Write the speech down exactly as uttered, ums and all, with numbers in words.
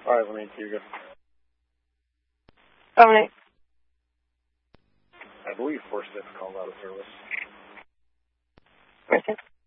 five one eight, Hugo. five one eight. I believe four six called out of service. four six.